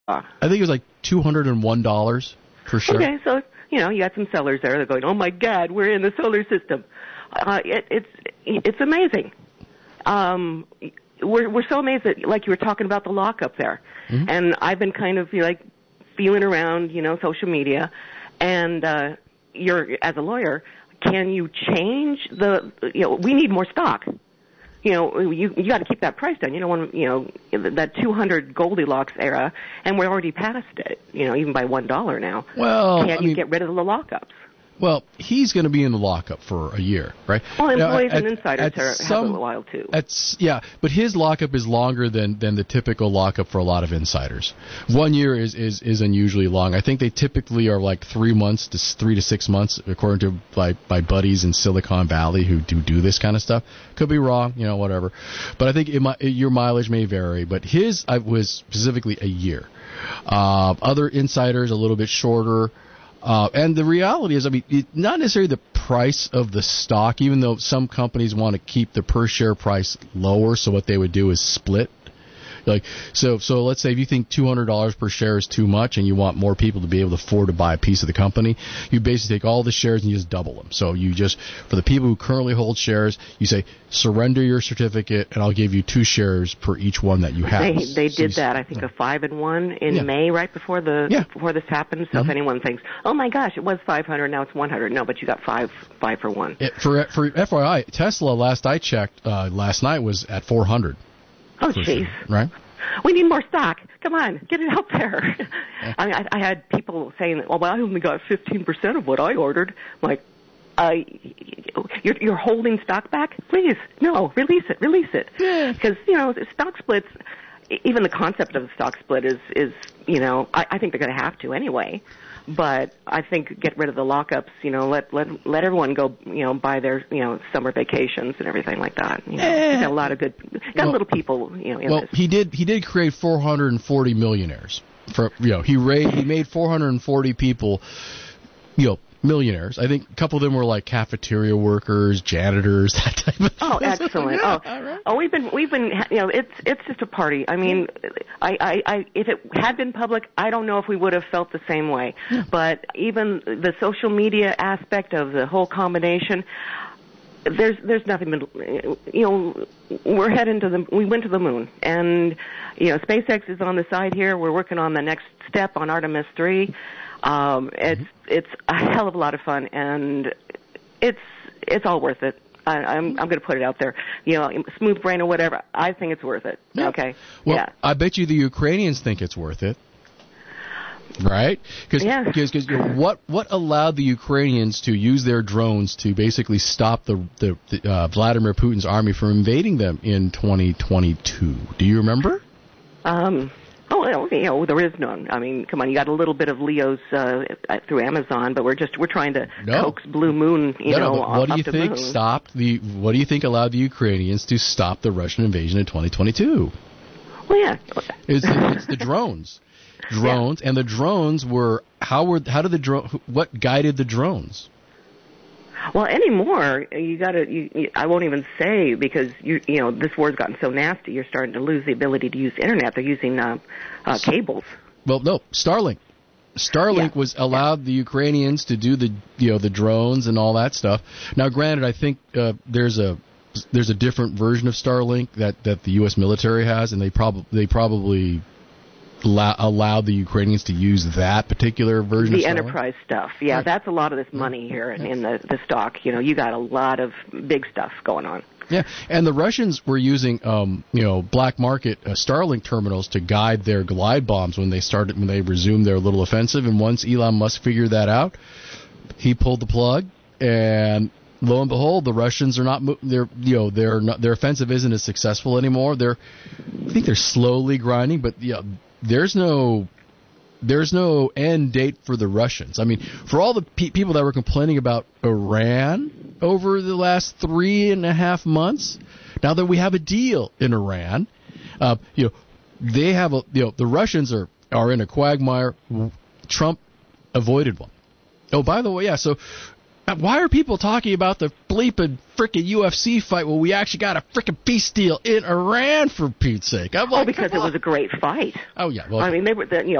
I think it was like $201 per share. Okay, so, you got some sellers there. They're going, oh, my God, we're in the solar system. It's amazing. We're so amazed that, like you were talking about the lockup there. Mm-hmm. And I've been kind of, feeling around, social media. And you're, as a lawyer, can you change we need more stock. You got to keep that price down. You don't want, that 200 Goldilocks era, and we're already past it, even by $1 now. Well, can you get rid of the lockups? Well, he's going to be in the lockup for a year, right? Well, employees and insiders have a while, too. But his lockup is longer than the typical lockup for a lot of insiders. 1 year is unusually long. I think they typically are like 3 months to 3 to 6 months, according to my buddies in Silicon Valley who do this kind of stuff. Could be wrong, whatever. But I think your mileage may vary. But his was specifically a year. Other insiders, a little bit shorter. And the reality is, not necessarily the price of the stock, even though some companies want to keep the per share price lower, so what they would do is split. So let's say if you think $200 per share is too much and you want more people to be able to afford to buy a piece of the company, you basically take all the shares and you just double them. So you just, for the people who currently hold shares, you say, surrender your certificate and I'll give you 2 shares per each one that you have. They did that, I think, a 5-1 in May, right before before this happened. So if anyone thinks, oh my gosh, it was 500, now it's 100. No, but you got 5 for 1. For FYI, Tesla, last I checked, last night was at 400. Oh, jeez. Right? We need more stock. Come on, get it out there. I had people saying, well, I only got 15% of what I ordered. I'm like, you're holding stock back? Please, no, release it. Because, stock splits, even the concept of a stock split is I think they're going to have to anyway. But I think get rid of the lockups, let everyone go, buy their, summer vacations and everything like that. Got a lot of little people, Well, he did create 440 millionaires. He made 440 people, millionaires. I think a couple of them were like cafeteria workers, janitors, that type of thing. Oh, excellent. We've been, it's just a party. I mean, I if it had been public, I don't know if we would have felt the same way. Yeah. But even the social media aspect of the whole combination, there's nothing but, we're heading we went to the moon. And, SpaceX is on the side here. We're working on the next step on Artemis 3. It's a hell of a lot of fun, and it's all worth it. I'm going to put it out there. Smooth brain or whatever. I think it's worth it. Yeah. Okay. Well, yeah. I bet you the Ukrainians think it's worth it. Right? Because what allowed the Ukrainians to use their drones to basically stop the Vladimir Putin's army from invading them in 2022? Do you remember? Oh, well, there is none. I mean, come on, you got a little bit of Leo's through Amazon, but we're trying to coax Blue Moon, what do you think moon. What do you think allowed the Ukrainians to stop the Russian invasion in 2022? Well, yeah. It's the drones. And the drones were what guided the drones? Well, anymore, I won't even say, because this war's gotten so nasty. You're starting to lose the ability to use internet. They're using cables. Well, no, Starlink was allowed the Ukrainians to do the drones and all that stuff. Now, granted, I think there's a different version of Starlink that the U.S. military has, and they probably allowed the Ukrainians to use that particular version of Starlink? Enterprise stuff. Yeah, right. That's a lot of this money here in the stock. You got a lot of big stuff going on. Yeah, and the Russians were using black market Starlink terminals to guide their glide bombs when they resumed their little offensive. And once Elon Musk figured that out, he pulled the plug, and lo and behold, the Russians are not. Their offensive isn't as successful anymore. I think they're slowly grinding, but there's no end date for the Russians. I mean, for all the people that were complaining about Iran over the last 3.5 months, now that we have a deal in Iran, they have the Russians are in a quagmire. Trump avoided one. Oh, by the way, yeah. So why are people talking about the bleeping frickin' UFC fight? Well, we actually got a frickin' peace deal in Iran, for Pete's sake. I'm like, because it was a great fight. Oh yeah. Well, I mean, they were